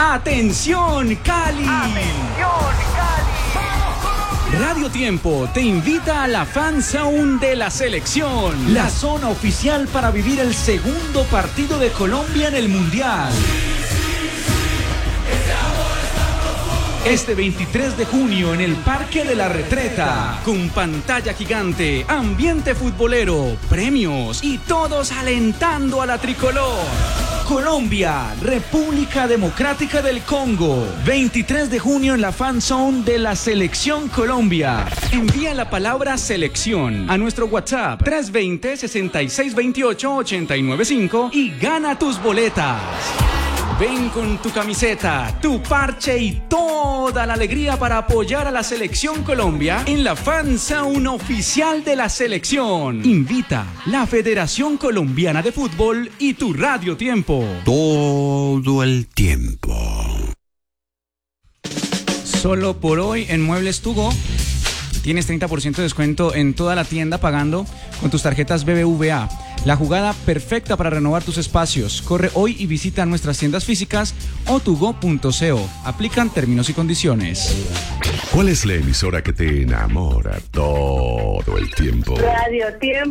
¡Atención, Cali! ¡Atención, Cali! Radio Tiempo te invita a la Fan Zone de la selección, la zona oficial para vivir el segundo partido de Colombia en el Mundial. Este 23 de junio en el Parque de la Retreta, con pantalla gigante, ambiente futbolero, premios y todos alentando a la tricolor. Colombia, República Democrática del Congo, 23 de junio en la Fan Zone de la Selección Colombia. Envía la palabra selección a nuestro WhatsApp 320-6628-895 y gana tus boletas. Ven con tu camiseta, tu parche y toda la alegría para apoyar a la Selección Colombia en la Fan Zone oficial de la selección. Invita la Federación Colombiana de Fútbol y tu Radio Tiempo. Todo el tiempo. Solo por hoy en Muebles Tugo tienes 30% de descuento en toda la tienda pagando con tus tarjetas BBVA. La jugada perfecta para renovar tus espacios. Corre hoy y visita nuestras tiendas físicas o tugo.co. Aplican términos y condiciones. ¿Cuál es la emisora que te enamora todo el tiempo? Radio Tiempo.